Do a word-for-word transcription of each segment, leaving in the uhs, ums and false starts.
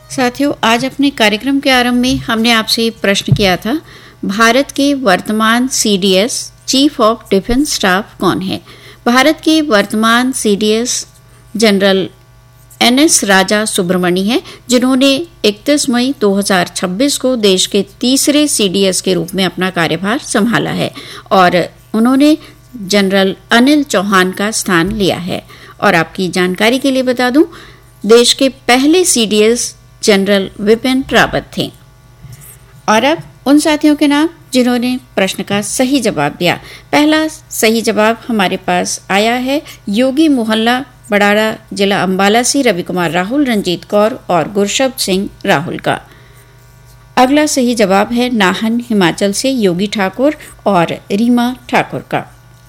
साथियों, आज अपने कार्यक्रम के आरंभ में हमने आपसे प्रश्न किया था, भारत के वर्तमान CDS chief of defence staff कौन है। भारत के वर्तमान सीडीएस जनरल एन एस राजा सुब्रमणी हैं, जिन्होंने इकतीस मई दो हज़ार छब्बीस को देश के तीसरे सीडीएस के रूप में अपना कार्यभार संभाला है और उन्होंने जनरल अनिल चौहान का स्थान लिया है। और आपकी जानकारी के लिए बता दूं, देश के पहले सीडीएस जनरल विपिन रावत थे। और अब उन साथियों के नाम जिन्होंने प्रश्न का सही जवाब दिया। पहला सही जवाब हमारे पास आया है योगी मोहल्ला, बड़ाड़ा, जिला अंबाला से रवि कुमार राहुल, रंजीत कौर और गुरशब्द सिंह राहुल का। अगला सही जवाब है नाहन, हिमाचल से योगी ठाकुर और रीमा ठाकुर का।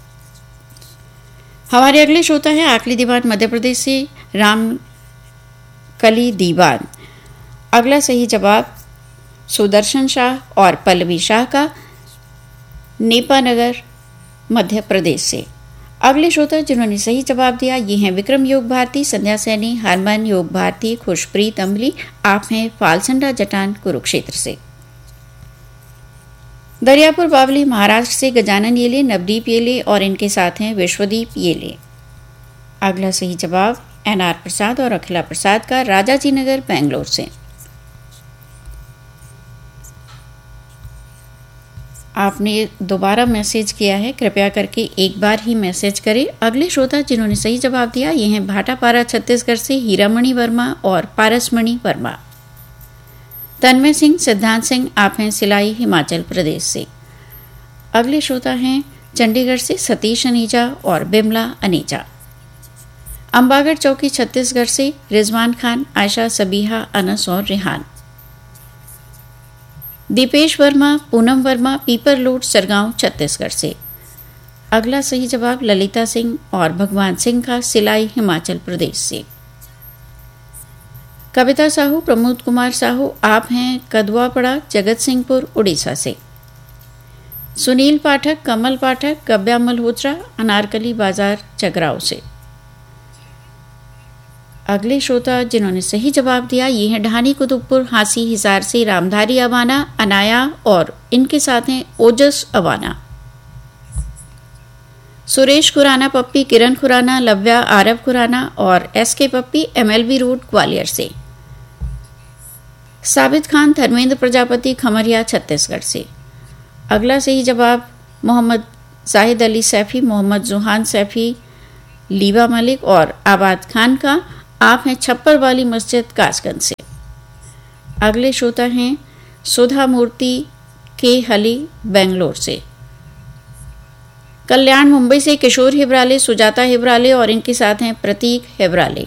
हमारे अगले श्रोता है आकली दीवान, मध्य प्रदेश से राम कली दीवान। अगला सही जवाब सुदर्शन शाह और पल्लवी शाह का, नेपानगर, मध्य प्रदेश से। अगले श्रोता जिन्होंने सही जवाब दिया ये हैं विक्रम योग भारती, संध्या सैनी, हरमन योग भारती, खुशप्रीत अम्बली। आप हैं फालसंडा जटान, कुरुक्षेत्र से। दरियापुर बावली, महाराष्ट्र से गजानन येले, नवदीप येले और इनके साथ हैं विश्वदीप येले। अगला सही जवाब एन आर प्रसाद और अखिला प्रसाद का, राजाजी नगर, बेंगलोर से। आपने दोबारा मैसेज किया है, कृपया करके एक बार ही मैसेज करें। अगले श्रोता जिन्होंने सही जवाब दिया ये हैं भाटापारा, छत्तीसगढ़ से हीरामणि वर्मा और पारसमणि वर्मा। तन्मय सिंह, सिद्धांत सिंह, आप हैं सिलाई, हिमाचल प्रदेश से। अगले श्रोता हैं चंडीगढ़ से सतीश अनीजा और बिमला अनीजा। अंबागढ़ चौकी, छत्तीसगढ़ से रिजवान खान, आयशा, सबीहा, अनस और रेहान। दीपेश वर्मा, पूनम वर्मा, पीपर लोड, सरगांव, छत्तीसगढ़ से। अगला सही जवाब ललिता सिंह और भगवान सिंह का, सिलाई, हिमाचल प्रदेश से। कविता साहू, प्रमोद कुमार साहू, आप हैं कदवापड़ा, जगत सिंहपुर, उड़ीसा से। सुनील पाठक, कमल पाठक, गब्या मल्होत्रा, अनारकली बाजार, चगराव से। अगले श्रोता जिन्होंने सही जवाब दिया ये हैं ढानी, कुतुबपुर, हांसी, हिसार से रामधारी अवाना, अनाया और इनके साथ हैं ओजस अवाना। सुरेश खुराना पप्पी, किरण खुराना, लव्या, आरव खुराना और एस के पप्पी, एमएलबी रोड, ग्वालियर से। साबित खान, धर्मेंद्र प्रजापति, खमरिया, छत्तीसगढ़ से। अगला सही जवाब मोहम्मद जाहिद अली सैफी, मोहम्मद जुहान सैफी, लीबा मलिक और आबाद खान का, आप हैं छप्पर वाली मस्जिद, कासगंज से। अगले श्रोता हैं सुधा मूर्ति के हली, बेंगलोर से। कल्याण, मुंबई से किशोर हिब्राले, सुजाता हिब्राले और इनके साथ हैं प्रतीक हिब्राले।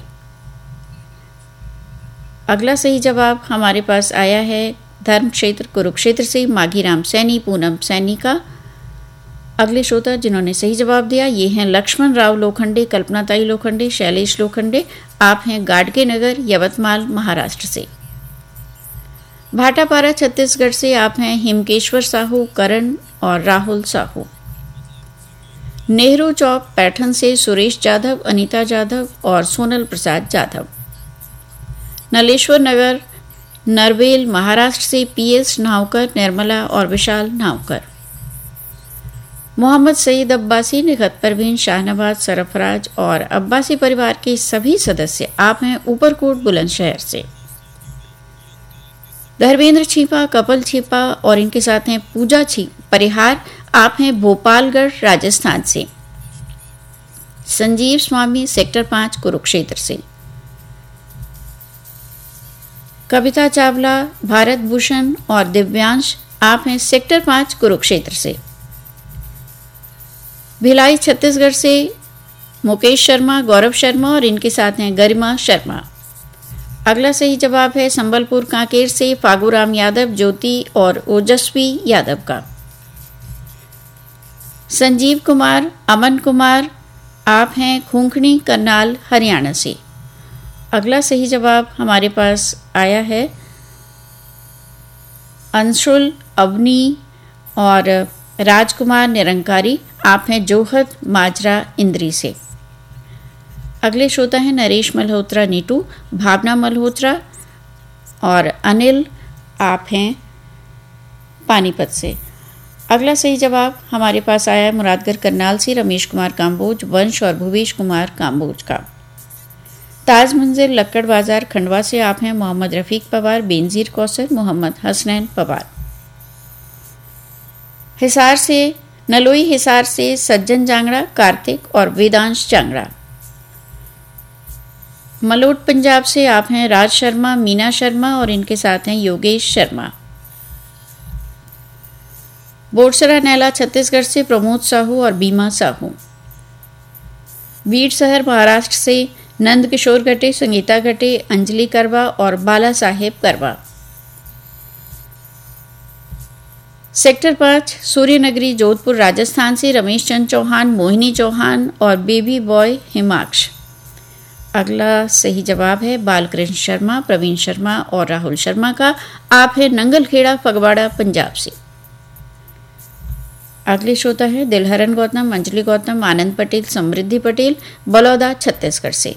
अगला सही जवाब हमारे पास आया है धर्म क्षेत्र, कुरुक्षेत्र से माघीराम सैनी, पूनम सैनी का। अगले श्रोता जिन्होंने सही जवाब दिया ये हैं लक्ष्मण राव लोखंडे, कल्पनाताई लोखंडे, शैलेश लोखंडे। आप हैं गाडगे नगर, यवतमाल, महाराष्ट्र से। भाटापारा, छत्तीसगढ़ से आप हैं हिमकेश्वर साहू, करण और राहुल साहू। नेहरू चौक, पैठन से सुरेश जाधव, अनीता जाधव और सोनल प्रसाद जाधव। नलेश्वर नगर, नरवेल, महाराष्ट्र से पीएस नावकर, निर्मला और विशाल नावकर। मोहम्मद सईद अब्बासी, निखत परवीन, शाहनवाज, सरफराज और अब्बासी परिवार के सभी सदस्य, आप हैं ऊपरकोट, बुलंदशहर से। धर्मेंद्र छिपा, कपल छिपा और इनके साथ हैं पूजा छी परिहार, आप हैं भोपालगढ़, राजस्थान से। संजीव स्वामी, सेक्टर पांच, कुरुक्षेत्र से। कविता चावला, भारत भूषण और दिव्यांश, आप हैं सेक्टर पांच, कुरुक्षेत्र से। भिलाई, छत्तीसगढ़ से मुकेश शर्मा, गौरव शर्मा और इनके साथ हैं गरिमा शर्मा। अगला सही जवाब है संबलपुर कांकेर से फागूराम यादव, ज्योति और ओजस्वी यादव का। संजीव कुमार, अमन कुमार, आप हैं खूंखनी, करनाल, हरियाणा से। अगला सही जवाब हमारे पास आया है अंशुल, अवनी और राजकुमार निरंकारी, आप हैं जोहद, माजरा, इंद्री से। अगले श्रोता हैं नरेश मल्होत्रा नीटू, भावना मल्होत्रा और अनिल आप हैं पानीपत से। अगला सही जवाब हमारे पास आया है मुरादगढ़ करनाल से रमेश कुमार काम्बोज, वंश और भुवेश कुमार काम्बोज का। ताज मंजिल लक्कड़ बाजार खंडवा से आप हैं मोहम्मद रफीक पवार, बेनजीर कौसर, मोहम्मद हसनैन पवार। हिसार से नलोई हिसार से सज्जन जांगड़ा, कार्तिक और वेदांश जांगड़ा। मलोट पंजाब से आप हैं राज शर्मा, मीना शर्मा और इनके साथ हैं योगेश शर्मा। बोरसरा नैला छत्तीसगढ़ से प्रमोद साहू और बीमा साहू। वीर शहर महाराष्ट्र से नंद किशोर गटे, संगीता गटे, अंजलि करवा और बाला साहेब करवा। सेक्टर पाँच सूर्यनगरी जोधपुर राजस्थान से रमेश चंद चौहान, मोहिनी चौहान और बेबी बॉय हिमाक्ष। अगला सही जवाब है बालकृष्ण शर्मा, प्रवीण शर्मा और राहुल शर्मा का। आप है नंगलखेड़ा फगवाड़ा पंजाब से। अगले श्रोता है दिलहरन गौतम, अंजलि गौतम, आनंद पटेल, समृद्धि पटेल, बलौदा छत्तीसगढ़ से।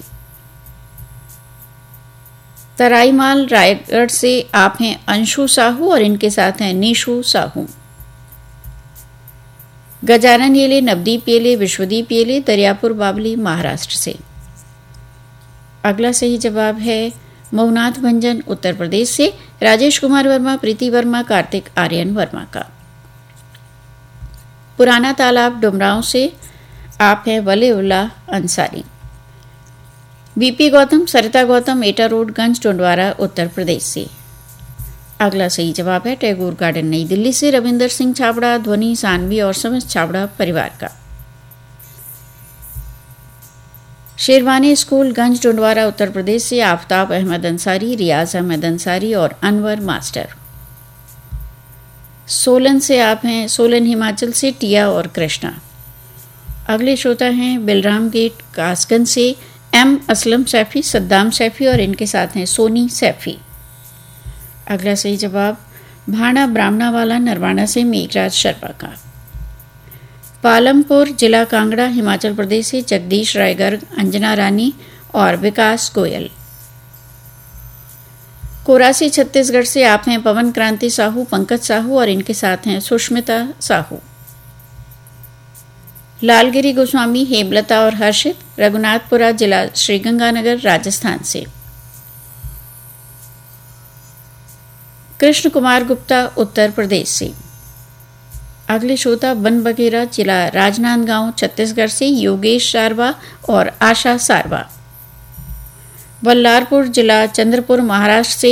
तराईमाल रायगढ़ से आप हैं अंशु साहू और इनके साथ हैं नीशू साहू। गजानन येले, नवदीप येले, विश्वदीप येले, दरियापुर बावली महाराष्ट्र से। अगला सही जवाब है मऊनाथ भंजन उत्तर प्रदेश से। राजेश कुमार वर्मा, प्रीति वर्मा, कार्तिक आर्यन वर्मा का। पुराना तालाब डुमरांव से आप हैं वलीउल्लाह अंसारी। बीपी गौतम, सरिता गौतम, एटा रोड गंज टोंडवारा उत्तर प्रदेश से। अगला सही जवाब है टैगोर गार्डन नई दिल्ली से रविंदर सिंह छाबड़ा, ध्वनि सानवी और समस्त छाबड़ा परिवार का। शेरवानी स्कूल गंज टोंडवारा उत्तर प्रदेश से आफ्ताब अहमद अंसारी, रियाज अहमद अंसारी और अनवर मास्टर। सोलन से आप हैं सोलन हिमाचल से टिया और कृष्णा। अगले श्रोता हैं बिलराम गेट कासगंज से एम असलम सैफी, सद्दाम सैफी और इनके साथ हैं सोनी सैफी। अगला सही जवाब भाणा ब्राह्मणावाला नरवाना से मेघराज शर्मा का। पालमपुर जिला कांगड़ा हिमाचल प्रदेश से जगदीश रायगर्ग, अंजना रानी और विकास गोयल। कोरासी छत्तीसगढ़ से आप हैं पवन क्रांति साहू, पंकज साहू और इनके साथ हैं सुष्मिता साहू। लालगिरी गोस्वामी, हेमलता और हर्षित रघुनाथपुरा जिला श्रीगंगानगर राजस्थान से। कृष्ण कुमार गुप्ता उत्तर प्रदेश से। अगले श्रोता बन बघेरा जिला राजनांदगांव छत्तीसगढ़ से योगेश सारवा और आशा सारवा। बल्लारपुर जिला चंद्रपुर महाराष्ट्र से